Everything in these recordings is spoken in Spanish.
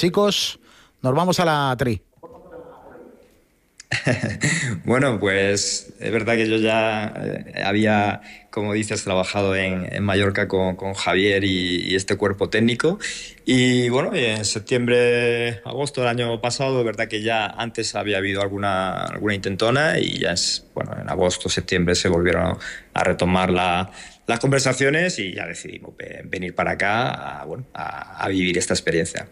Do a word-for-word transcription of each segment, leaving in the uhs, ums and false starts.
Chicos, nos vamos a la tri. Bueno, pues es verdad que yo ya eh, había, como dices, trabajado en, en Mallorca con, con Javier y, y este cuerpo técnico. Y bueno, en septiembre, agosto del año pasado, es verdad que ya antes había habido alguna, alguna intentona y ya es, bueno, en agosto, septiembre se volvieron a retomar la, las conversaciones y ya decidimos venir para acá a, bueno, a, a vivir esta experiencia.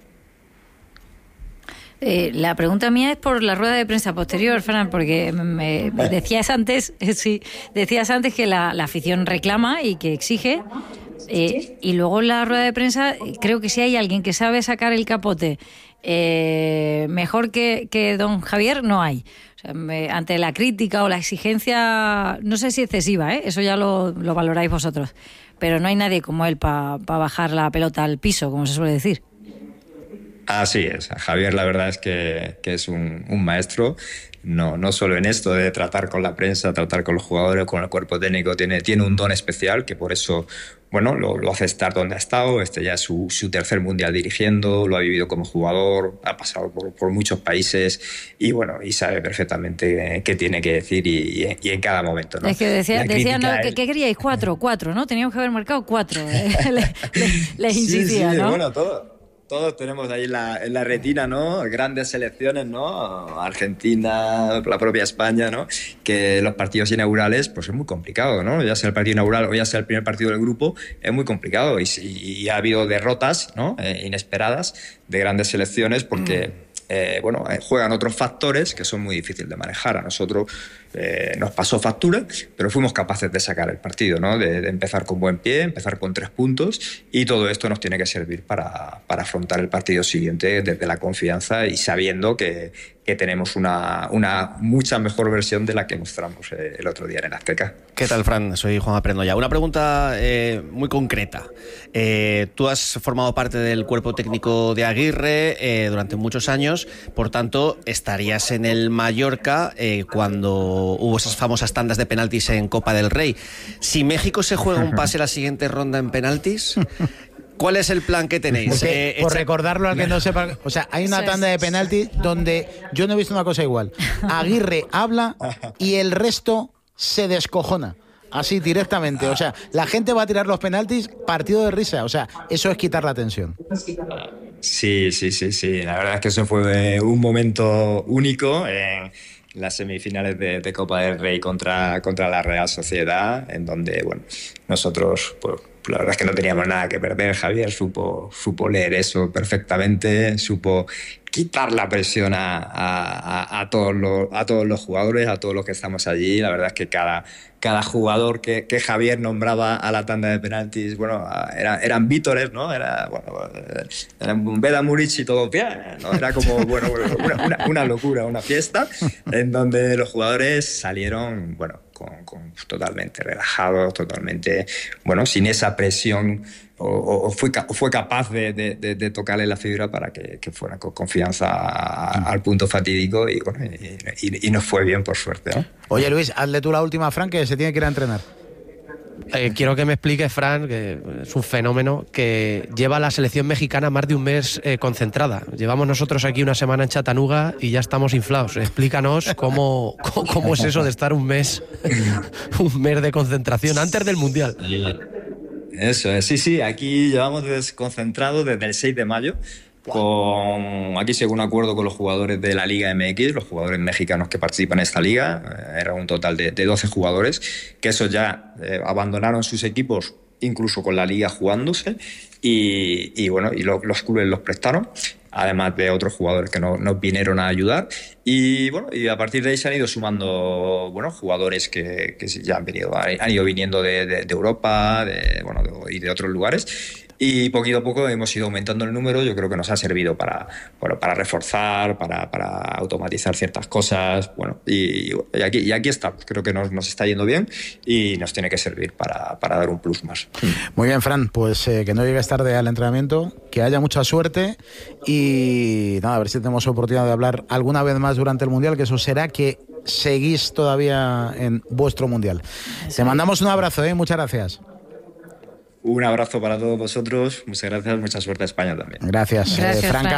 Eh, la pregunta mía es por la rueda de prensa posterior, Fran, porque me, me decías antes, eh, sí, decías antes que la, la afición reclama y que exige, eh, y luego en la rueda de prensa creo que si hay alguien que sabe sacar el capote eh, mejor que, que don Javier, no hay. O sea, me, ante la crítica o la exigencia, no sé si excesiva, ¿eh? Eso ya lo, lo valoráis vosotros, pero no hay nadie como él para pa bajar la pelota al piso, como se suele decir. Así es, Javier la verdad es que, que es un, un maestro, no, no solo en esto de tratar con la prensa, tratar con los jugadores, con el cuerpo técnico, tiene, tiene un don especial que por eso bueno, lo, lo hace estar donde ha estado. Este ya es su, su tercer mundial dirigiendo, lo ha vivido como jugador, ha pasado por, por muchos países y bueno, y sabe perfectamente qué tiene que decir y, y, y en cada momento, ¿no? Es que decía, decía no, ¿qué, ¿qué queríais? Cuatro, cuatro, ¿no? Teníamos que haber marcado cuatro. ¿eh? le, le, les insistía, sí, sí, ¿no? Bueno, todo. Todos tenemos ahí en la, en la retina, ¿no? Grandes selecciones, ¿no? Argentina, la propia España, ¿no? Que los partidos inaugurales, pues es muy complicado, ¿no? Ya sea el partido inaugural o ya sea el primer partido del grupo, es muy complicado. Y, y ha habido derrotas, ¿no? Eh, inesperadas de grandes selecciones porque... Eh, bueno, eh, juegan otros factores que son muy difíciles de manejar. A nosotros eh, nos pasó factura, pero fuimos capaces de sacar el partido, ¿no? De, de empezar con buen pie, empezar con tres puntos y todo esto nos tiene que servir para, para afrontar el partido siguiente desde la confianza y sabiendo que, que tenemos una, una mucha mejor versión de la que mostramos eh, el otro día en el Azteca. ¿Qué tal, Fran? Soy Juan Aprendo ya. Una pregunta eh, muy concreta. Eh, tú has formado parte del cuerpo técnico de Aguirre eh, durante muchos años, por tanto, estarías en el Mallorca eh, cuando hubo esas famosas tandas de penaltis en Copa del Rey. Si México se juega un pase a la siguiente ronda en penaltis, ¿cuál es el plan que tenéis? Eh, por echa... recordarlo al que no sepa, o sea, hay una tanda de penaltis donde yo no he visto una cosa igual. Aguirre habla y el resto se descojona. Así directamente, o sea, la gente va a tirar los penaltis partido de risa, o sea, eso es quitar la tensión. Sí, sí, sí, sí, la verdad es que eso fue un momento único en las semifinales de, de Copa del Rey contra, contra la Real Sociedad, en donde, bueno, nosotros, pues, la verdad es que no teníamos nada que perder. Javier supo, supo leer eso perfectamente, supo quitar la presión a, a, a, todos los, a todos los jugadores, a todos los que estamos allí. La verdad es que cada, cada jugador que, que Javier nombraba a la tanda de penaltis, bueno, era, eran vítores, ¿no? Era, bueno, eran Beda Muric y todo bien, ¿no? Era como, bueno, una, una, una locura, una fiesta, en donde los jugadores salieron, bueno, Con, con, totalmente relajados, totalmente, bueno, sin esa presión, o, o, fue, o fue capaz de, de, de tocarle la fibra para que, que fuera con confianza a, al punto fatídico y, bueno, y, y, y nos fue bien, por suerte, ¿no? Oye, Luis, hazle tú la última, Fran, que se tiene que ir a entrenar. Eh, quiero que me explique, Fran, que es un fenómeno, que lleva a la selección mexicana más de un mes eh, concentrada. Llevamos nosotros aquí una semana en Chattanooga y ya estamos inflados. Explícanos cómo, cómo, cómo es eso de estar un mes, un mes de concentración antes del Mundial. Eso es, sí, sí, aquí llevamos desconcentrados desde el seis de mayo. Con, aquí según acuerdo con los jugadores de la Liga M X, los jugadores mexicanos que participan en esta liga, eh, era un total de, de doce jugadores, que esos ya eh, abandonaron sus equipos incluso con la liga jugándose y, y bueno, y lo, los clubes los prestaron, además de otros jugadores que no, nos vinieron a ayudar y bueno, y a partir de ahí se han ido sumando, bueno, jugadores que, que ya han venido, han ido viniendo de, de, de Europa, de, bueno, de, y de otros lugares. Y poquito a poco hemos ido aumentando el número. Yo creo que nos ha servido para, bueno, para reforzar, para, para automatizar ciertas cosas. Bueno, y, y, aquí, y aquí estamos. Creo que nos, nos está yendo bien y nos tiene que servir para, para dar un plus más. Muy bien, Fran. Pues eh, que no llegues tarde al entrenamiento, que haya mucha suerte y nada, a ver si tenemos oportunidad de hablar alguna vez más durante el Mundial, que eso será que seguís todavía en vuestro Mundial. Sí. Te mandamos un abrazo, ¿eh? Muchas gracias. Un abrazo para todos vosotros, muchas gracias, mucha suerte a España también. Gracias, gracias eh, Fran.